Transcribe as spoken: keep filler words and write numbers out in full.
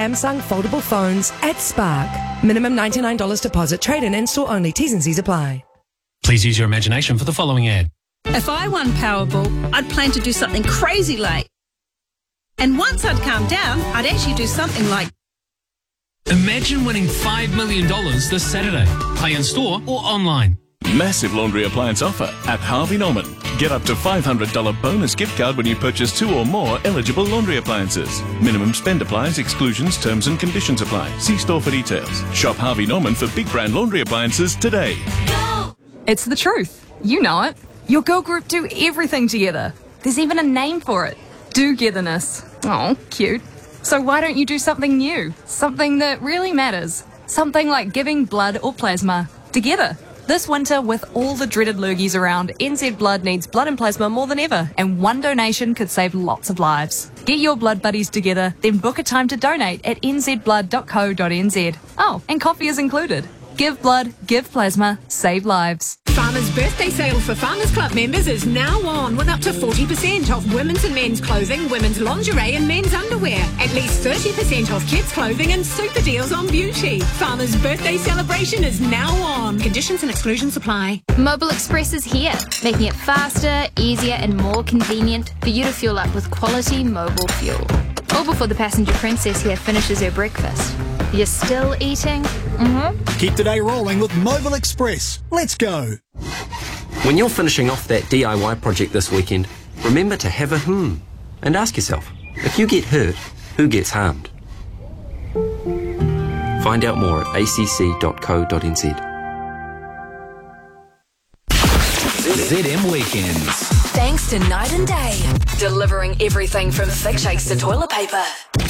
Samsung foldable phones at Spark. Minimum ninety-nine dollars deposit, trade-in, in-store only. T's and C's apply. Please use your imagination for the following ad. If I won Powerball, I'd plan to do something crazy late. And once I'd calmed down, I'd actually do something like... Imagine winning five million dollars this Saturday. Play in store or online. Massive laundry appliance offer at Harvey Norman. Get up to five hundred dollars bonus gift card when you purchase two or more eligible laundry appliances. Minimum spend applies, exclusions, terms and conditions apply. See store for details. Shop Harvey Norman for big brand laundry appliances today. It's the truth. You know it. Your girl group do everything together. There's even a name for it. Do-getherness. Oh, cute. So why don't you do something new? Something that really matters. Something like giving blood or plasma together. This winter, with all the dreaded lurgies around, N Z Blood needs blood and plasma more than ever, and one donation could save lots of lives. Get your blood buddies together, then book a time to donate at n z blood dot co dot n z. Oh, and coffee is included. Give blood, give plasma, save lives. Farmers' birthday sale for Farmers Club members is now on with up to forty percent off women's and men's clothing, women's lingerie and men's underwear. At least thirty percent off kids' clothing and super deals on beauty. Farmers' birthday celebration is now on. Conditions and exclusions apply. Mobile Express is here, making it faster, easier and more convenient for you to fuel up with quality mobile fuel. All before the passenger princess here finishes her breakfast. You're still eating? Mm-hmm. Keep the day rolling with Mobile Express. Let's go. When you're finishing off that D I Y project this weekend, remember to have a hmm and ask yourself, if you get hurt, who gets harmed? Find out more at a c c dot co dot n z. Z M Weekends. Thanks to Night and Day, delivering everything from thick shakes to toilet paper.